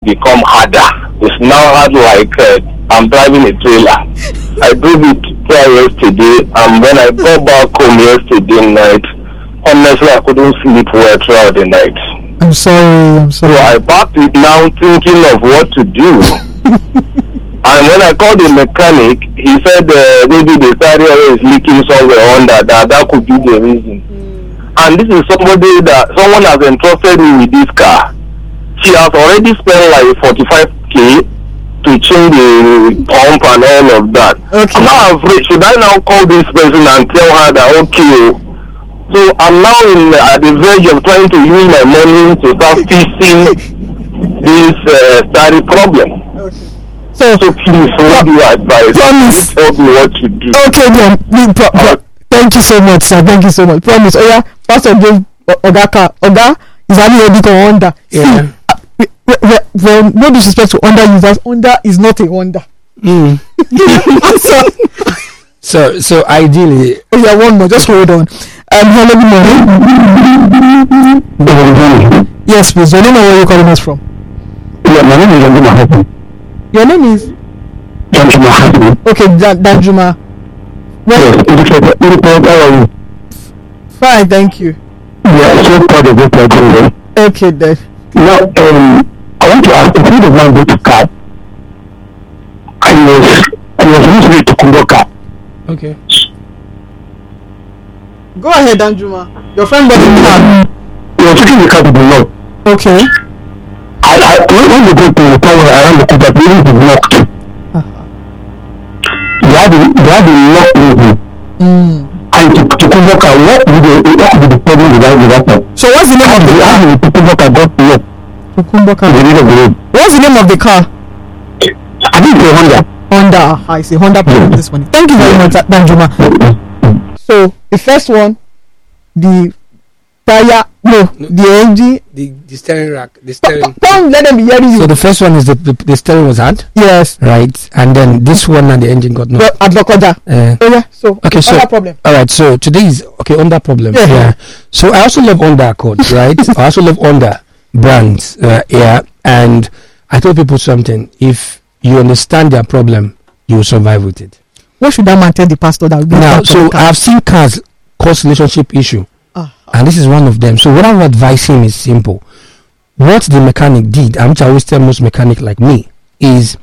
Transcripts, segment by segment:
become harder. It's now hard like I'm driving a trailer. I drove it yesterday, and when I got back home yesterday night, honestly, I couldn't sleep well throughout the night. I'm sorry. So I parked it now thinking of what to do. And when I called the mechanic, he said maybe the stereo is leaking somewhere under that could be the reason. And this is someone has entrusted me with this car. She has already spent like 45k to change the pump and all of that. Okay. I'm now afraid, should I now call this person and tell her that okay? So I'm now at the verge of trying to use my money to start fixing this study problem. Okay. So please, what do you advise? Please tell me what to do. Okay, then. Thank you so much, sir. Thank you so much. Promise. Oh yeah, Pastor gave Oga is only a Honda. Yeah. Well, no disrespect to Honda users, Honda is not a Honda. So ideally. Oh yeah, one more. Just hold on. Hello, good morning. Yes, please. Your name and where you calling us from? Yeah, my name is Danjuma Hassan. Your name is Danjuma Hassan. Okay, Danjuma. Yes, how are you? Fine, thank you. Yeah, so proud of what you're doing. Okay, then. Now, I want to ask, a friend of mine bought a car. I was using it to Kumboka. Okay. Go ahead, Danjuma. Your friend bought a car. He was taking the car to the Lord. Okay. When we go to the tower around the Kuba, the room is locked. They had a lock reason. And to Kumboka, what would be the problem with that? So what's the name of the car? To Kumboka got locked. What's the name of the car? I think it's a Honda. Honda. I see Honda this one. Thank you very much, Danjuma. So the first one, the tire, the engine, the steering rack, the steering. Don't let them be hearing you. So the first one is the steering was hard. Yes. Right, and then this one and the engine got no. At Lokoja. Yeah. So okay, so Honda problem. All right, so today is Honda problem. Yeah. So I also love Honda Accord, right? I also love Honda brands. And I told people something. If you understand their problem, you will survive with it. What should that man tell the pastor that will be now? So I've seen cars cause relationship issue, and this is one of them. So what I would advise him is simple. What the mechanic did, and which I always tell most mechanic like me, is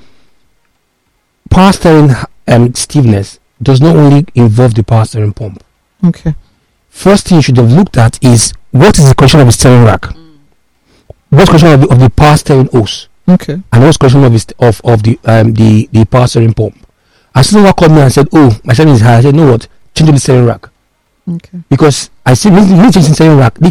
power steering stiffness does not only involve the power steering pump. Okay. First thing you should have looked at is what is the condition of the steering rack, what's the condition of the power steering hose. Okay. And what's the question of the power steering pump? As soon as someone called me and said, "Oh, my steering is high," I said, "No, what? Change the steering rack." Okay. Because I see me changing the steering rack,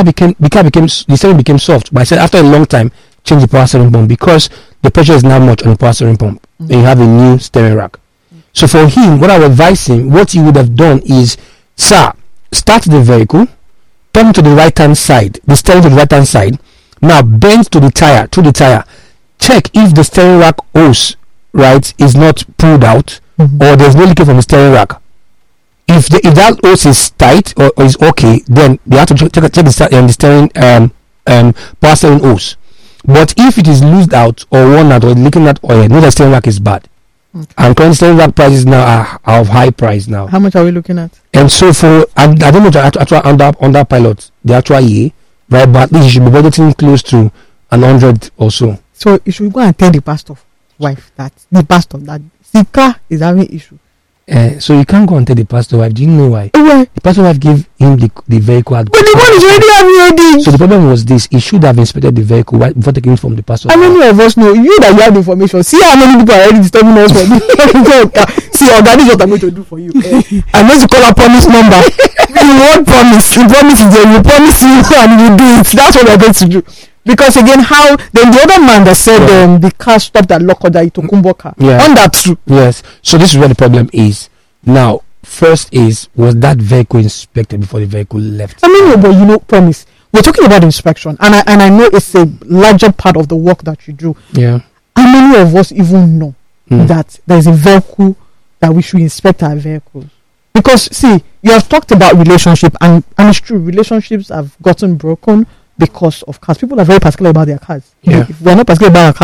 the steering became soft. But I said after a long time, change the power steering pump because the pressure is now much on the power steering pump. And you have a new steering rack. So for him, what I would advise him, what he would have done is, sir, start the vehicle, turn to the right hand side, the steering to the right hand side. Now bend to the tire, check if the steering rack hose, right, is not pulled out or there's no leakage from the steering rack. If that hose is tight or is okay, then they have to check the steering power steering hose. But if it is loosed out or worn out or leaking out oil, know the steering rack is bad. Okay. And current steering rack prices now are of high price now. How much are we looking at? And so I don't know the actual under pilot, the actual year, right? But at least you should be budgeting close to 100 or so. So you should go and tell the pastor's wife that the car is having issue. So you can't go and tell the pastor wife. Do you know why? Why? The pastor wife gave him the vehicle. But the one is already having. So the problem was this: he should have inspected the vehicle before taking it from the pastor. How many of us know you that you have the information? See how many people are already disturbing us for this. See, that is what I'm going to do for you. I'm going to call a promise number. You won't promise. You promise it. You promise you and you do it. That's what we're going to do. Because again, then the other man that said the car stopped at Lokoja to Kumboka. Yeah. On that too. Yes. So this is where the problem is. Now, first was that vehicle inspected before the vehicle left? I mean, but promise. We're talking about inspection, and I know it's a larger part of the work that you do. Yeah. How many of us even know that there's a vehicle that we should inspect our vehicles? Because see, you have talked about relationship, and it's true, relationships have gotten broken because of cars. People are very particular about their cars. Yeah. If we're not particular about our cars,